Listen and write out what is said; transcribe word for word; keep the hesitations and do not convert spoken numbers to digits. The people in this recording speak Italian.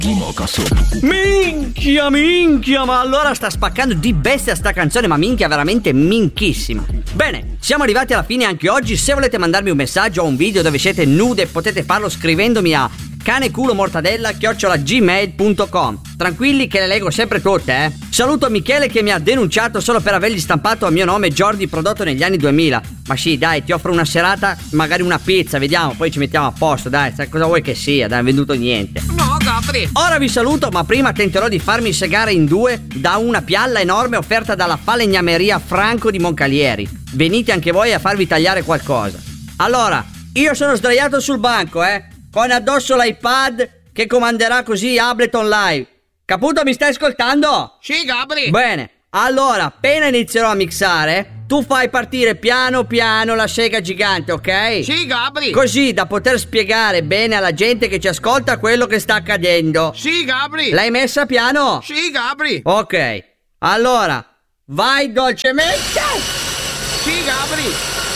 Minchia, minchia, ma allora sta spaccando di bestia sta canzone, ma minchia, veramente minchissima. Bene, siamo arrivati alla fine anche oggi. Se volete mandarmi un messaggio o un video dove siete nude, potete farlo scrivendomi a caneculomortadella chiocciola gmail punto com. Tranquilli che le leggo sempre tutte, eh. Saluto Michele che mi ha denunciato solo per avergli stampato a mio nome Jordi prodotto negli anni duemila. Ma sì, dai, ti offro una serata, magari una pizza, vediamo, poi ci mettiamo a posto, dai, sai cosa vuoi che sia, dai, non hai venduto niente. No, Gabri. Ora vi saluto, ma prima tenterò di farmi segare in due da una pialla enorme offerta dalla falegnameria Franco di Moncalieri. Venite anche voi a farvi tagliare qualcosa. Allora, io sono sdraiato sul banco, eh, con addosso l'iPad che comanderà così Ableton Live. Caputo, mi stai ascoltando? Sì, Gabri. Bene, allora, appena inizierò a mixare, tu fai partire piano piano la sega gigante, ok? Sì, Gabri. Così da poter spiegare bene alla gente che ci ascolta quello che sta accadendo. Sì, Gabri. L'hai messa piano? Sì, Gabri. Ok, allora, vai dolcemente. Sì, Gabri.